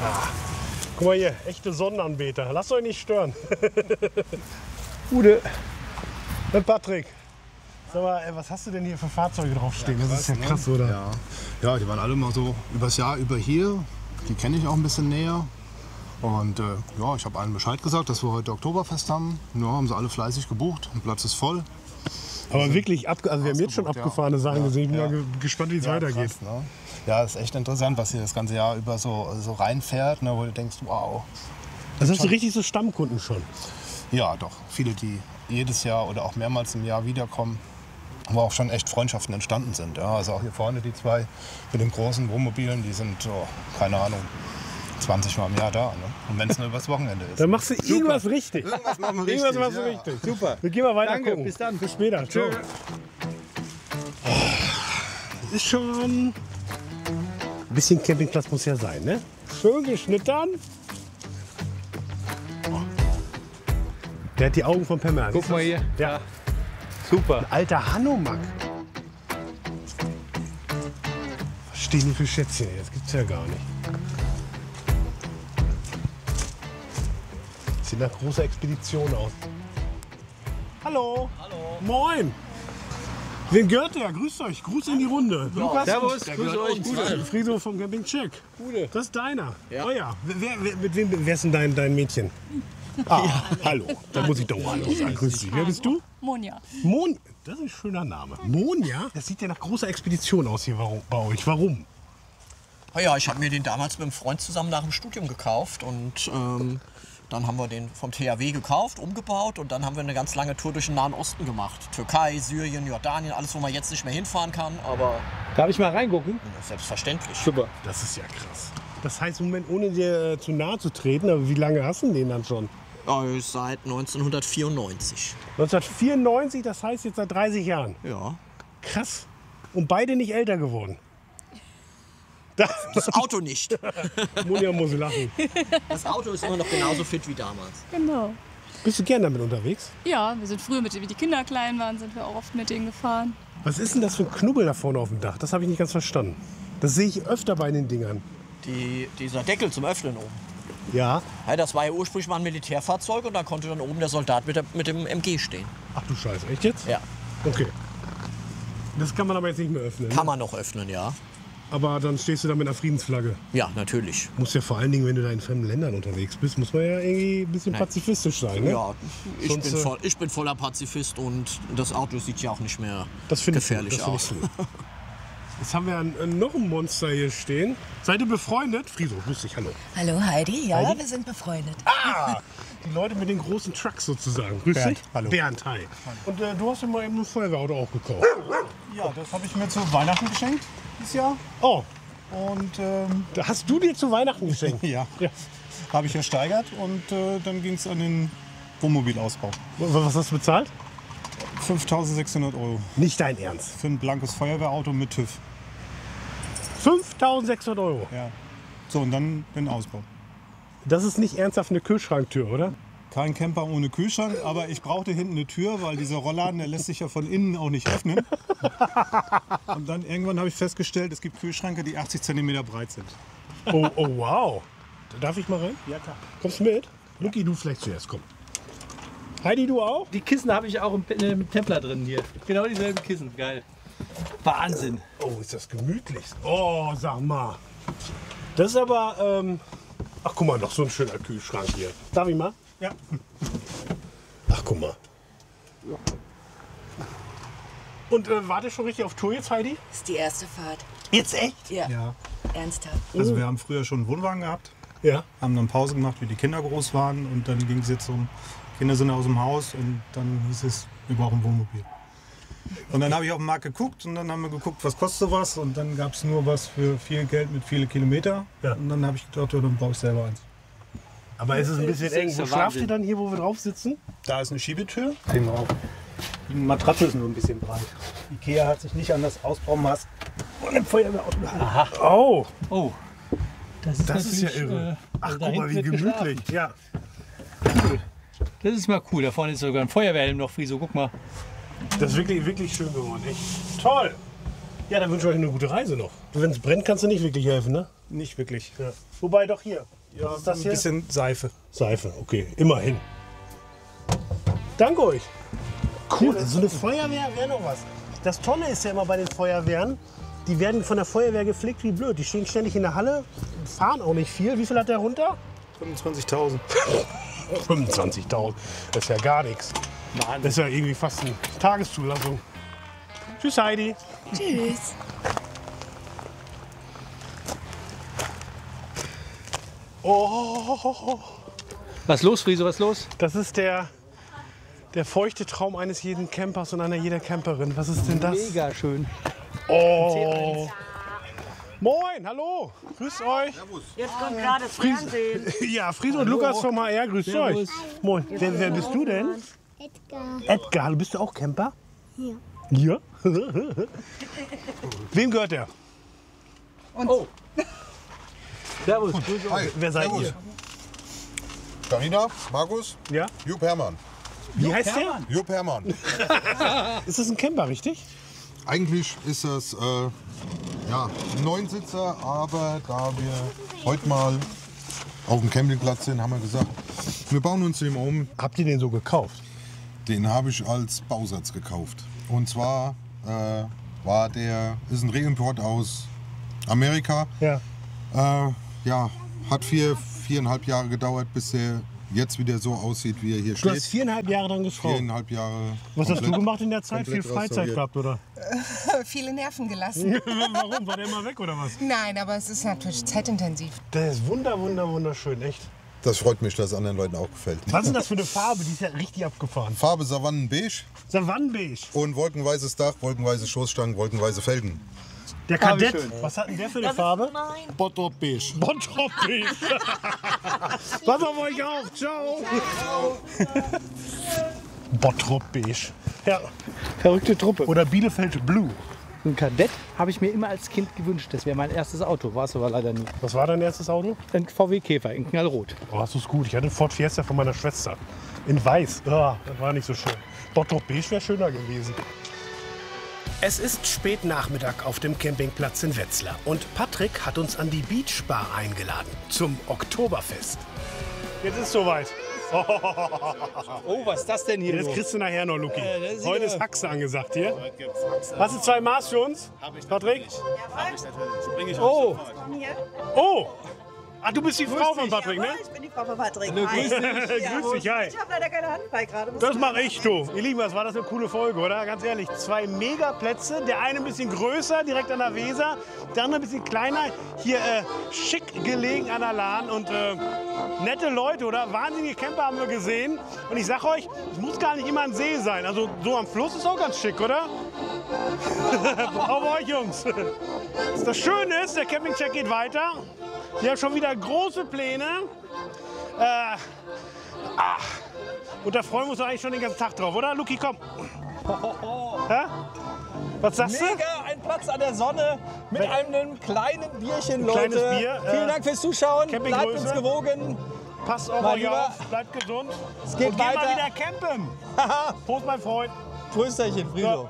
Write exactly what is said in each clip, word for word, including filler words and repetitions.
Ah. Guck mal hier, echte Sonnenanbeter. Lasst euch nicht stören. Ude. Und Patrick. Sag mal, ey, was hast du denn hier für Fahrzeuge draufstehen? Ja, krass, das ist ja krass, ne? Oder? Ja. Ja, die waren alle mal so übers Jahr über hier. Die kenne ich auch ein bisschen näher. Und äh, ja, ich habe allen Bescheid gesagt, dass wir heute Oktoberfest haben. Ja, haben sie alle fleißig gebucht. Der Platz ist voll. Aber wirklich, ab, also wir haben jetzt schon abgefahrene ja. Sachen ja, gesehen. Ich bin ja. mal gespannt, wie es ja, weitergeht. Krass, ne? Ja, ist echt interessant, was hier das ganze Jahr über so, so reinfährt, ne, wo du denkst, wow. Das hast du richtig so Stammkunden schon? Ja, doch. Viele, die jedes Jahr oder auch mehrmals im Jahr wiederkommen, wo auch schon echt Freundschaften entstanden sind. Ja, also auch hier vorne die zwei mit den großen Wohnmobilen, die sind, oh, keine Ahnung, zwanzig Mal im Jahr da. Ne? Und wenn es nur übers Wochenende ist. Dann machst du Super. irgendwas richtig. Irgendwas machen wir richtig. Irgendwas machst du ja. richtig. Super. Wir gehen mal weiter Danke, gucken. bis dann. Bis später. Ciao. Das ist schon... Ein bisschen Campingplatz muss ja sein, ne? Schön geschnittern. Der hat die Augen von Pamela. Guck mal hier. Ja. Super. Ein alter Hanomag. Was stehen die für Schätzchen hier? Das gibt's ja gar nicht. Sieht nach großer Expedition aus. Hallo. Hallo. Moin. Wen gehört der? Grüßt euch. Gruß in die Runde. Ja. Lukas. Servus. Der Grüß gehört euch. uns. Gute. Friso vom Camping Check. Gute. Das ist deiner. Ja. Oh ja. Wer, wer, mit wem, wer ist denn dein, dein Mädchen? Ah, ja. Hallo. Da muss ich doch mal Hallo sagen. Grüß dich. Wer bist du? Monja. Mon. Das ist ein schöner Name. Monja? Das sieht ja nach großer Expedition aus hier bei euch. Warum? Oh ja, ich habe mir den damals mit einem Freund zusammen nach dem Studium gekauft und ähm, dann haben wir den vom T H W gekauft, umgebaut und dann haben wir eine ganz lange Tour durch den Nahen Osten gemacht. Türkei, Syrien, Jordanien, alles, wo man jetzt nicht mehr hinfahren kann, aber... Darf ich mal reingucken? Selbstverständlich. Super. Das ist ja krass. Das heißt, im Moment, ohne dir zu nahe zu treten, aber wie lange hast du den dann schon? Ja, seit neunzehnhundertvierundneunzig. neunzehnhundertvierundneunzig, das heißt jetzt seit dreißig Jahren. Ja. Krass. Und beide nicht älter geworden. Das Auto nicht. Monja muss lachen. Das Auto ist immer noch genauso fit wie damals. Genau. Bist du gern damit unterwegs? Ja, wir sind früher, mit, wie die Kinder klein waren, sind wir auch oft mit denen gefahren. Was ist denn das für ein Knubbel da vorne auf dem Dach? Das habe ich nicht ganz verstanden. Das sehe ich öfter bei den Dingern. Die, dieser Deckel zum Öffnen oben. Ja. Ja, das war ja ursprünglich mal ein Militärfahrzeug und da konnte dann oben der Soldat mit, der, mit dem M G stehen. Ach du Scheiße, echt jetzt? Ja. Okay. Das kann man aber jetzt nicht mehr öffnen. Kann man noch öffnen, ja. Aber dann stehst du da mit einer Friedensflagge. Ja, natürlich. Muss ja vor allen Dingen, wenn du da in fremden Ländern unterwegs bist, muss man ja irgendwie ein bisschen Nein. pazifistisch sein. Ne? Ja, ich Sonst, bin, äh, voll, ich bin voller Pazifist und das Auto sieht ja auch nicht mehr Das finde ich gefährlich gut, das aus. finde ich gut. Jetzt haben wir ein, äh, noch ein Monster hier stehen. Seid ihr befreundet? Friso, grüß dich, hallo. Hallo Heidi, ja, Heidi? wir sind befreundet. Ah, die Leute mit den großen Trucks sozusagen. Grüß Bernd, dich. hallo. Bernd, hi. Und äh, du hast dir mal eben ein Feuerwehrauto auch gekauft. Ja, das habe ich mir zu Weihnachten geschenkt dieses Jahr. Oh, Und ähm, da hast du dir zu Weihnachten geschenkt. ja, Ja. habe ich ersteigert und äh, dann ging es an den Wohnmobilausbau. Was hast du bezahlt? fünftausendsechshundert Euro Nicht dein Ernst. für ein blankes Feuerwehrauto mit TÜV. fünftausendsechshundert Euro. Ja. So, und dann den Ausbau. Das ist nicht ernsthaft eine Kühlschranktür, oder? Kein Camper ohne Kühlschrank, aber ich brauchte hinten eine Tür, weil dieser Rollladen, der lässt sich ja von innen auch nicht öffnen. Und dann irgendwann habe ich festgestellt, es gibt Kühlschränke, die achtzig Zentimeter breit sind. Oh, oh wow. Darf ich mal rein? Ja, klar. Kommst du mit? Luki, du vielleicht zuerst, komm. Heidi, du auch? Die Kissen habe ich auch im äh, mit Templer drin hier. Genau dieselben Kissen. Geil. Wahnsinn. Oh, ist das gemütlich. Oh, sag mal. Das ist aber, ähm... Ach, guck mal, noch so ein schöner Kühlschrank hier. Darf ich mal? Ja. Ach, guck mal. Und äh, wart ihr schon richtig auf Tour jetzt, Heidi? Das ist die erste Fahrt. Jetzt echt? Ja, Ja. ernsthaft. Also wir haben früher schon einen Wohnwagen gehabt, Ja. haben dann Pause gemacht, wie die Kinder groß waren und dann ging es jetzt um, Kinder sind aus dem Haus und dann hieß es, wir brauchen ein Wohnmobil. Und dann habe ich auf den Markt geguckt und dann haben wir geguckt, was kostet sowas und dann gab es nur was für viel Geld mit viele Kilometer. Ja. Und dann habe ich gedacht, ja, dann baue ich selber eins. Aber ist es ein bisschen Das ist eng. Wo der schlaft Wahnsinn. ihr dann hier, wo wir drauf sitzen? Da ist eine Schiebetür. Sehen wir auch. Die Matratze ist nur ein bisschen breit. Ikea hat sich nicht an das Ausbaumaß von dem Feuerwehrauto gehalten. Oh, Oh. Das ist, das ist ja natürlich, irre. äh, Ach, also da guck mal, wie hinten wird gemütlich. geschlafen. Ja. Das ist mal cool. Da vorne ist sogar ein Feuerwehrhelm noch, Friso. Guck mal. Das ist wirklich, wirklich schön geworden. Echt toll. Ja, dann wünsche ich euch eine gute Reise noch. Wenn es brennt, kannst du nicht wirklich helfen, ne? nicht wirklich. Ja. Wobei doch hier. Ja, Was ist das ein hier? bisschen Seife. Seife, okay, immerhin. Danke euch. Cool, so eine Feuerwehr wäre noch was. Das Tolle ist ja immer bei den Feuerwehren, die werden von der Feuerwehr gepflegt wie blöd. Die stehen ständig in der Halle, fahren auch nicht viel. Wie viel hat der runter? fünfundzwanzigtausend. fünfundzwanzigtausend, das ist ja gar nichts. Das ist ja irgendwie fast eine Tageszulassung. Tschüss Heidi. Tschüss. Oh, Was los, Friso, was los? das ist der, der feuchte Traum eines jeden Campers und einer jeder Camperin. Was ist denn das? Mega schön. Oh. Moin, hallo. Grüßt euch. Jetzt kommt gerade das Fernsehen. Ja, Friso und Lukas vom H R, grüßt euch. Moin. Wer, wer bist du denn? Edgar. Edgar, du bist du auch Camper? Ja. Ja? Wem gehört der? Oh. Servus. Grüß euch. Hi, Wer seid servus. ihr? Janina, Markus, Ja? Jupp Hermann. Wie heißt der? Jupp Hermann. Ist das ein Camper, richtig? Eigentlich ist das äh, ja, ein Neunsitzer, aber da wir heute mal auf dem Campingplatz sind, haben wir gesagt, wir bauen uns den um. Habt ihr den so gekauft? Den habe ich als Bausatz gekauft. Und zwar äh, war der, ist ein Reimport aus Amerika. Ja. Äh, ja, hat vier, viereinhalb Jahre gedauert, bis er jetzt wieder so aussieht, wie er hier Du hast steht. viereinhalb Jahre dran geschraubt. Viereinhalb Jahre. Was hast du komplett- gemacht in der Zeit? Viel komplett Freizeit restauriert. gehabt, oder? Viele Nerven gelassen. Warum? War der immer weg, oder was? Nein, aber es ist natürlich zeitintensiv. Der ist wunder, wunder, wunderschön, echt. Das freut mich, dass es anderen Leuten auch gefällt. Was ist denn das für eine Farbe? Die ist ja richtig abgefahren. Farbe Savannenbeige Savannenbeige. und wolkenweißes Dach, wolkenweise Stoßstangen, wolkenweise Felgen. Der Kadett. Was hat denn der für eine Farbe? Bottrop beige. Bottrop-Beige. Pass auf euch auf. Ciao. Bottrop-Beige. Ja. Verrückte Truppe. Oder Bielefeld Blue. Ein Kadett habe ich mir immer als Kind gewünscht. Das wäre mein erstes Auto. War es aber leider nie. Was war dein erstes Auto? Ein V W Käfer in Knallrot. Oh, das ist gut. Ich hatte einen Ford Fiesta von meiner Schwester. In weiß. Ah, das war nicht so schön. Bottrop-Beige wäre schöner gewesen. Es ist spät Nachmittag auf dem Campingplatz in Wetzlar und Patrick hat uns an die Beach Bar eingeladen zum Oktoberfest. Jetzt ist soweit. Oh, was ist das denn hier? Das kriegst du nachher noch, Luki. das ist Heute ja- ist Haxe angesagt hier. Hast du zwei Maß für uns, Patrick? Oh, Oh! Ah, du bist die Frau von Patrick, ne? Ich bin die Frau von Patrick. Hallo, Hi. grüß dich. Grüß dich, hi. Ich habe leider keine Hand frei gerade. Das mache ich, du. Ihr Lieben, was war das eine coole Folge, oder? Ganz ehrlich, zwei Megaplätze. Der eine ein bisschen größer, direkt an der Weser. Der andere ein bisschen kleiner. Hier äh, schick gelegen an der Lahn. Und äh, nette Leute, oder? Wahnsinnige Camper haben wir gesehen. Und ich sag euch, es muss gar nicht immer ein See sein. Also so am Fluss ist auch ganz schick, oder? Auf euch, Jungs. Das Schöne ist, der Campingcheck geht weiter. Wir haben schon wieder große Pläne. Äh, ach. Und da freuen wir uns doch eigentlich schon den ganzen Tag drauf, oder? Luki, komm. Hä? Was sagst du? mega, ein Platz an der Sonne mit einem kleinen Bierchen, Leute. kleines Bier, Vielen äh, Dank fürs Zuschauen. Campinggröße. Bleibt uns gewogen. Passt auf Mein euch Lieber. auf. Bleibt gesund. Es geht Und geh mal weiter. wieder campen. Prost, mein Freund. Prösterchen, Friso.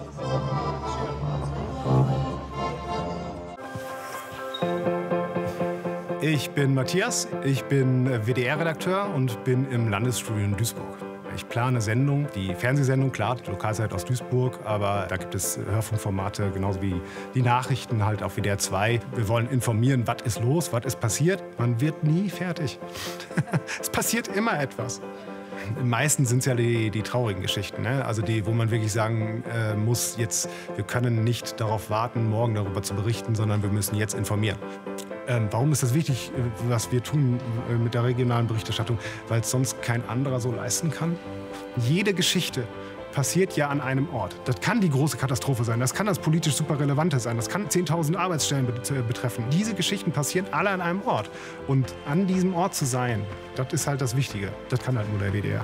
Ich bin Matthias, ich bin W D R-Redakteur und bin im Landesstudio in Duisburg. Ich plane Sendungen, die Fernsehsendung, klar, die Lokalzeit aus Duisburg, aber da gibt es Hörfunkformate, genauso wie die Nachrichten halt auf W D R zwei. Wir wollen informieren, was ist los, was ist passiert. Man wird nie fertig. Es passiert immer etwas. Am meisten sind es ja die, die traurigen Geschichten, ne? Also die, wo man wirklich sagen äh, muss, jetzt, wir können nicht darauf warten, morgen darüber zu berichten, sondern wir müssen jetzt informieren. Ähm, warum ist das wichtig, äh, was wir tun äh, mit der regionalen Berichterstattung? Weil es sonst kein anderer so leisten kann. Jede Geschichte passiert ja an einem Ort. Das kann die große Katastrophe sein, das kann das politisch super Relevante sein, das kann zehntausend Arbeitsstellen betreffen. Diese Geschichten passieren alle an einem Ort. Und an diesem Ort zu sein, das ist halt das Wichtige. Das kann halt nur der W D R.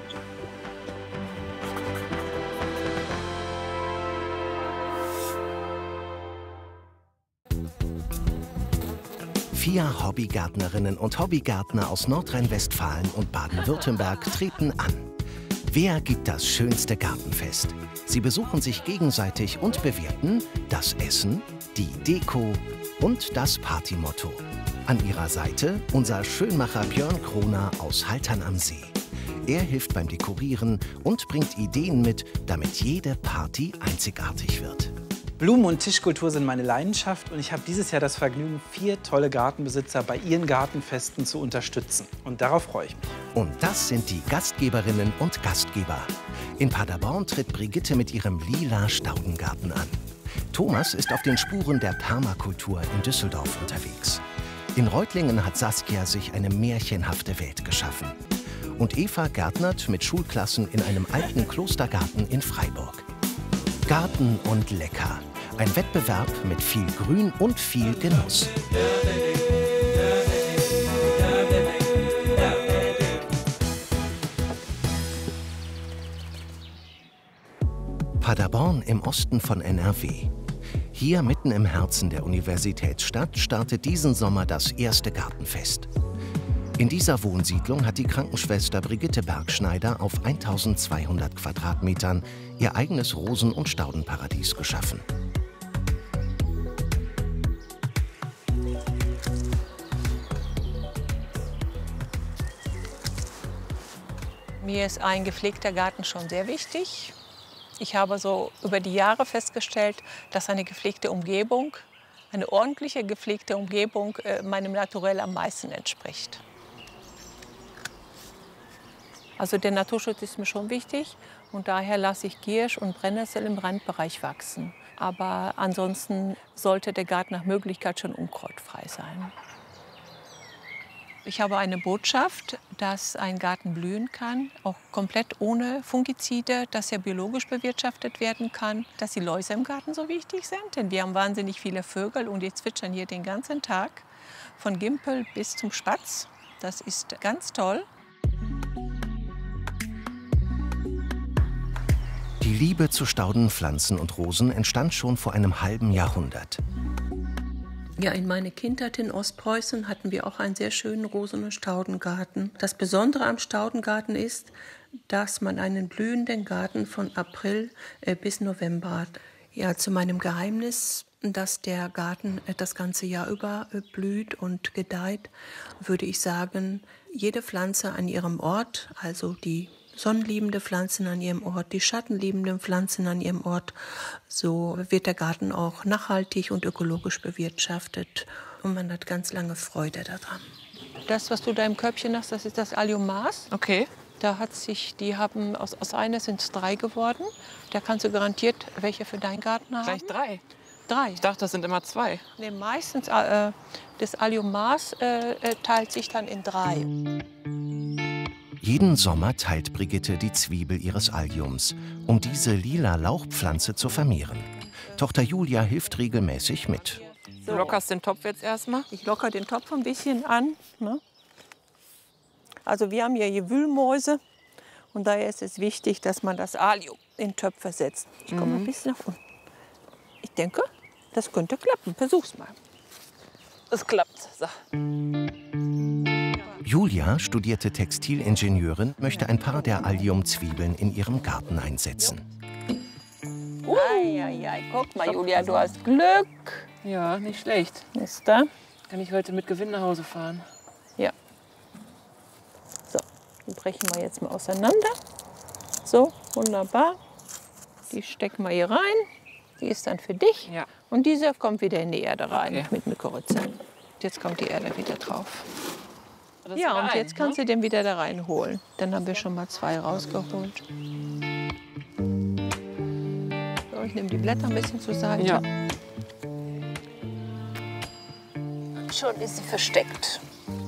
Vier Hobbygärtnerinnen und Hobbygärtner aus Nordrhein-Westfalen und Baden-Württemberg treten an. Wer gibt das schönste Gartenfest? Sie besuchen sich gegenseitig und bewerten das Essen, die Deko und das Partymotto. An ihrer Seite unser Schönmacher Björn Kroner aus Haltern am See. Er hilft beim Dekorieren und bringt Ideen mit, damit jede Party einzigartig wird. Blumen- und Tischkultur sind meine Leidenschaft und ich habe dieses Jahr das Vergnügen, vier tolle Gartenbesitzer bei ihren Gartenfesten zu unterstützen. Und darauf freue ich mich. Und das sind die Gastgeberinnen und Gastgeber. In Paderborn tritt Brigitte mit ihrem lila Staudengarten an. Thomas ist auf den Spuren der Permakultur in Düsseldorf unterwegs. In Reutlingen hat Saskia sich eine märchenhafte Welt geschaffen. Und Eva gärtnert mit Schulklassen in einem alten Klostergarten in Freiburg. Garten und lecker. Ein Wettbewerb mit viel Grün und viel Genuss. Paderborn im Osten von N R W. Hier mitten im Herzen der Universitätsstadt startet diesen Sommer das erste Gartenfest. In dieser Wohnsiedlung hat die Krankenschwester Brigitte Bergschneider auf eintausendzweihundert Quadratmetern ihr eigenes Rosen- und Staudenparadies geschaffen. Mir ist ein gepflegter Garten schon sehr wichtig. Ich habe so über die Jahre festgestellt, dass eine gepflegte Umgebung, eine ordentliche gepflegte Umgebung meinem Naturell am meisten entspricht. Also der Naturschutz ist mir schon wichtig und daher lasse ich Giersch und Brennnessel im Randbereich wachsen. Aber ansonsten sollte der Garten nach Möglichkeit schon unkrautfrei sein. Ich habe eine Botschaft, dass ein Garten blühen kann, auch komplett ohne Fungizide, dass er biologisch bewirtschaftet werden kann, dass die Läuse im Garten so wichtig sind, denn wir haben wahnsinnig viele Vögel und die zwitschern hier den ganzen Tag, von Gimpel bis zum Spatz. Das ist ganz toll. Die Liebe zu Staudenpflanzen und Rosen entstand schon vor einem halben Jahrhundert. Ja, in meiner Kindheit in Ostpreußen hatten wir auch einen sehr schönen Rosen- und Staudengarten. Das Besondere am Staudengarten ist, dass man einen blühenden Garten von April äh, bis November hat. Ja, zu meinem Geheimnis, dass der Garten äh, das ganze Jahr über äh, blüht und gedeiht, würde ich sagen, jede Pflanze an ihrem Ort, also die sonnenliebende Pflanzen an ihrem Ort, die schattenliebenden Pflanzen an ihrem Ort. So wird der Garten auch nachhaltig und ökologisch bewirtschaftet und man hat ganz lange Freude daran. Das, was du da im Körbchen hast, das ist das Aliomas. Okay. Da hat sich, die haben aus, aus einer sind es drei geworden. Da kannst du garantiert welche für deinen Garten haben. Gleich drei? Drei. Ich dachte, das sind immer zwei. Nee, meistens äh, das Aliomas äh, teilt sich dann in drei. Jeden Sommer teilt Brigitte die Zwiebel ihres Alliums, um diese lila Lauchpflanze zu vermehren. Tochter Julia hilft regelmäßig mit. Du lockerst den Topf jetzt erstmal? Ich locker den Topf ein bisschen an. Ne? Also wir haben hier, hier Wühlmäuse und daher ist es wichtig, dass man das Allium in Töpfe setzt. Ich komme Mhm. ein bisschen nach unten. Ich denke, das könnte klappen. Versuch's mal. Es klappt. So. Julia, studierte Textilingenieurin, möchte ein paar der Allium-Zwiebeln in ihrem Garten einsetzen. Eieiei, guck mal, Julia, du hast Glück. Ja, nicht schlecht. Ist da? Kann ich heute mit Gewinn nach Hause fahren? Ja. So, die brechen wir jetzt mal auseinander. So, wunderbar. Die stecken wir hier rein. Die ist dann für dich. Ja. Und diese kommt wieder in die Erde rein Okay. mit Mykorrhiza. Jetzt kommt die Erde wieder drauf. Das Ja, wieder und rein, jetzt kannst ne? du den wieder da reinholen. Dann haben wir schon mal zwei rausgeholt. So, ich nehme die Blätter ein bisschen zur Seite. Ja. Schon ist sie versteckt.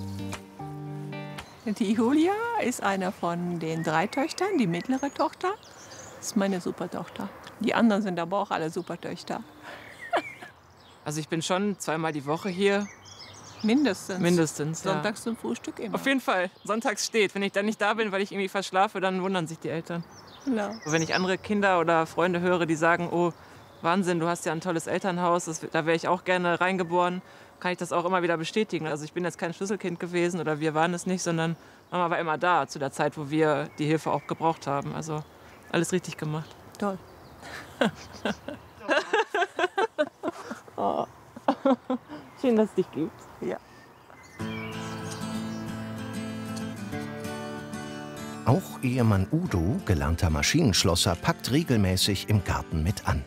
Die Julia ist einer von den drei Töchtern, die mittlere Tochter. Das ist meine Supertochter. Die anderen sind aber auch alle Supertöchter. Also ich bin schon zweimal die Woche hier. Mindestens. Mindestens, ja. Sonntags zum Frühstück immer. Auf jeden Fall. Sonntags steht. Wenn ich dann nicht da bin, weil ich irgendwie verschlafe, dann wundern sich die Eltern. Ja. Wenn ich andere Kinder oder Freunde höre, die sagen, oh, Wahnsinn, du hast ja ein tolles Elternhaus, das, da wäre ich auch gerne reingeboren, kann ich das auch immer wieder bestätigen. Also ich bin jetzt kein Schlüsselkind gewesen oder wir waren es nicht, sondern Mama war immer da, zu der Zeit, wo wir die Hilfe auch gebraucht haben. Also alles richtig gemacht. Toll. Oh. Schön, dass es dich gibt. Ja. Auch Ehemann Udo, gelernter Maschinenschlosser, packt regelmäßig im Garten mit an.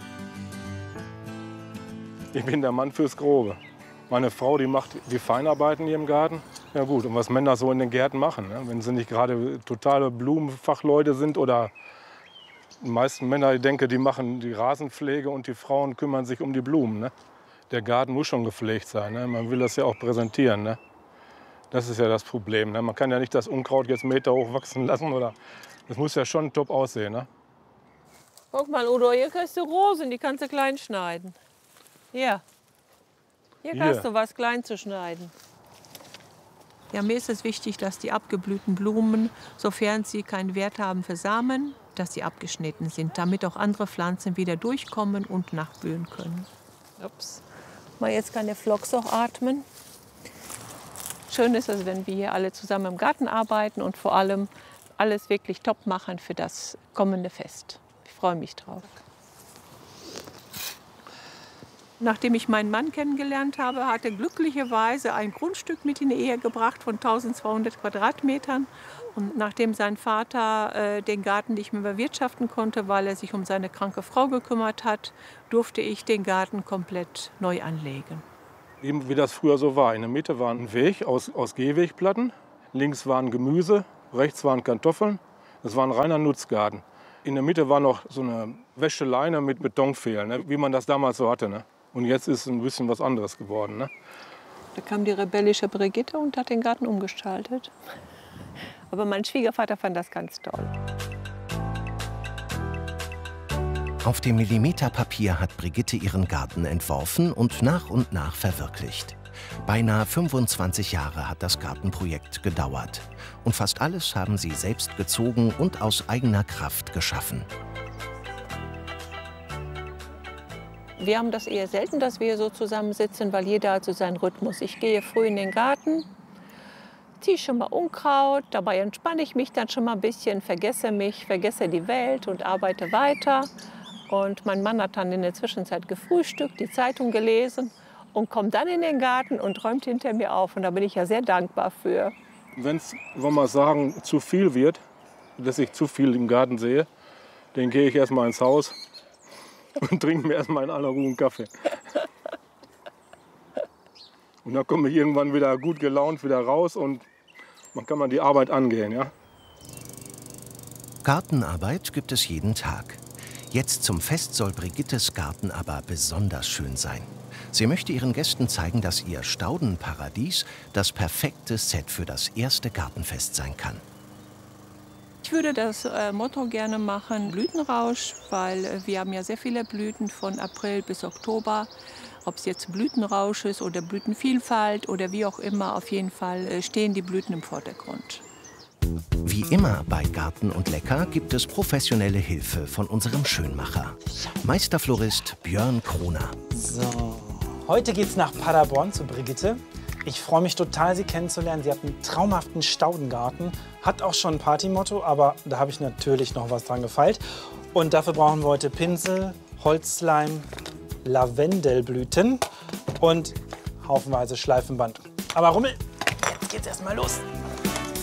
Ich bin der Mann fürs Grobe. Meine Frau, die macht die Feinarbeiten hier im Garten. Ja gut, und was Männer so in den Gärten machen, ne? Wenn sie nicht gerade totale Blumenfachleute sind oder die meisten Männer, ich denke, die machen die Rasenpflege und die Frauen kümmern sich um die Blumen. Ne? Der Garten muss schon gepflegt sein, ne? Man will das ja auch präsentieren. Ne? Das ist ja das Problem. Ne? Man kann ja nicht das Unkraut jetzt Meter hoch wachsen lassen. Oder das muss ja schon top aussehen. Ne? Guck mal, Udo, hier kriegst du Rosen, die kannst du klein schneiden. Hier. Hier Hier. kannst du was klein zu schneiden. Ja, mir ist es wichtig, dass die abgeblühten Blumen, sofern sie keinen Wert haben für Samen, dass sie abgeschnitten sind, damit auch andere Pflanzen wieder durchkommen und nachblühen können. Ups. Mal jetzt kann der Phlox auch atmen. Schön ist es, wenn wir hier alle zusammen im Garten arbeiten und vor allem alles wirklich top machen für das kommende Fest. Ich freue mich drauf. Nachdem ich meinen Mann kennengelernt habe, hat er glücklicherweise ein Grundstück mit in die Ehe gebracht von eintausendzweihundert Quadratmetern. Und nachdem sein Vater äh, den Garten nicht mehr bewirtschaften konnte, weil er sich um seine kranke Frau gekümmert hat, durfte ich den Garten komplett neu anlegen. Eben wie das früher so war. In der Mitte war ein Weg aus, aus Gehwegplatten, links waren Gemüse, rechts waren Kartoffeln. Das war ein reiner Nutzgarten. In der Mitte war noch so eine Wäscheleine mit Betonpfählen, ne? Wie man das damals so hatte. Ne? Und jetzt ist es ein bisschen was anderes geworden. Ne? Da kam die rebellische Brigitte und hat den Garten umgestaltet. Aber mein Schwiegervater fand das ganz toll. Auf dem Millimeterpapier hat Brigitte ihren Garten entworfen und nach und nach verwirklicht. Beinahe fünfundzwanzig Jahre hat das Gartenprojekt gedauert. Und fast alles haben sie selbst gezogen und aus eigener Kraft geschaffen. Wir haben das eher selten, dass wir so zusammensitzen, weil jeder hat so seinen Rhythmus. Ich gehe früh in den Garten, ziehe schon mal Unkraut, dabei entspanne ich mich dann schon mal ein bisschen, vergesse mich, vergesse die Welt und arbeite weiter. Und mein Mann hat dann in der Zwischenzeit gefrühstückt, die Zeitung gelesen und kommt dann in den Garten und räumt hinter mir auf. Und da bin ich ja sehr dankbar für. Wenn es, wollen wir sagen, zu viel wird, dass ich zu viel im Garten sehe, dann gehe ich erst mal ins Haus und trinke mir erst mal in aller Ruhe einen Kaffee. Und dann komme ich irgendwann wieder gut gelaunt wieder raus und dann kann man die Arbeit angehen. Ja? Gartenarbeit gibt es jeden Tag. Jetzt zum Fest soll Brigittes Garten aber besonders schön sein. Sie möchte ihren Gästen zeigen, dass ihr Staudenparadies das perfekte Set für das erste Gartenfest sein kann. Ich würde das äh, Motto gerne machen, Blütenrausch, weil äh, wir haben ja sehr viele Blüten von April bis Oktober. Ob es jetzt Blütenrausch ist oder Blütenvielfalt oder wie auch immer, auf jeden Fall äh, stehen die Blüten im Vordergrund. Wie immer bei Garten und Lecker gibt es professionelle Hilfe von unserem Schönmacher. Meisterflorist Björn Kroner. So, heute geht's nach Paderborn zu Brigitte. Ich freue mich total, Sie kennenzulernen. Sie hat einen traumhaften Staudengarten, hat auch schon ein Partymotto, aber da habe ich natürlich noch was dran gefeilt. Und dafür brauchen wir heute Pinsel, Holzleim, Lavendelblüten und haufenweise Schleifenband. Aber Rummel, jetzt geht's erst mal los.